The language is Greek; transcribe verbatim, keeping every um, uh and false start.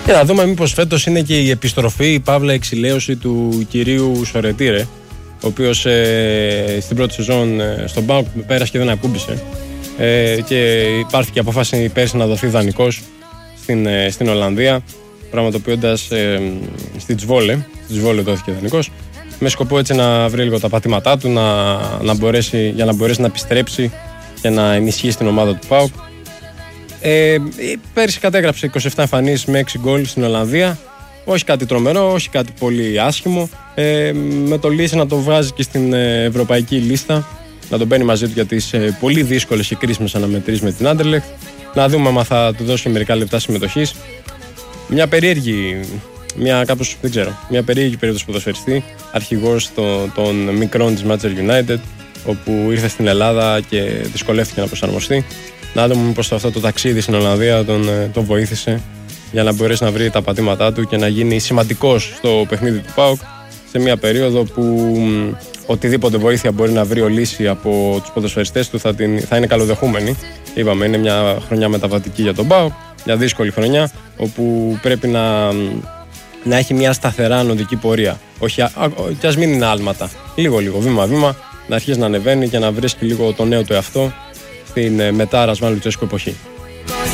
Και να δούμε μήπως φέτος είναι και η επιστροφή, η παύλα εξηλαίωση του κυρίου Σορετήρε, ο οποίος ε, στην πρώτη σεζόν ε, στον ΠΑΟΚ πέρασε και δεν ακούμπησε. Ε, και υπάρχει και απόφαση πέρσι να δοθεί δανεικός στην, ε, στην Ολλανδία, πραγματοποιώντας ε, στη Τσβόλε, στη Τσβόλε δόθηκε δανεικός, με σκοπό έτσι να βρει λίγο τα πατήματά του, να, να μπορέσει, για να μπορέσει να επιστρέψει και να ενισχύσει την ομάδα του ΠΑΟΚ. Ε, πέρσι κατέγραψε είκοσι επτά εμφανίσεις με έξι γκολ στην Ολλανδία. Όχι κάτι τρομερό, όχι κάτι πολύ άσχημο. Ε, με το λύση να το βγάζει και στην ευρωπαϊκή λίστα, να τον παίρνει μαζί του για τις ε, πολύ δύσκολες και κρίσιμες αναμετρήσεις με την Άντερλεχτ. Να δούμε αν θα του δώσει μερικά λεπτά συμμετοχής. Μια περίεργη, μια κάπως, δεν ξέρω, μια περίεργη περίοδος ποδοσφαιριστή, αρχηγός το, των μικρών της Manchester United, όπου ήρθε στην Ελλάδα και δυσκολεύτηκε να προσαρμοστεί. Να δούμε μήπως αυτό το ταξίδι στην Ολλανδία τον, τον βοήθησε για να μπορέσει να βρει τα πατήματά του και να γίνει σημαντικός στο παιχνίδι του ΠΑΟΚ σε μια περίοδο που μ, οτιδήποτε βοήθεια μπορεί να βρει ο λύση από τους ποδοσφαιριστές του θα, την, θα είναι καλοδεχούμενη. Είπαμε, είναι μια χρονιά μεταβατική για τον ΠΑΟΚ, μια δύσκολη χρονιά όπου πρέπει να, να έχει μια σταθερά ανωδική πορεία. Όχι, α, και ας μην είναι άλματα. Λίγο-λίγο, βήμα-βήμα, να αρχίσει να ανεβαίνει και να βρίσκει λίγο το νέο του εαυτό στην μετά Ρασβάν Λουτσέσκου εποχή.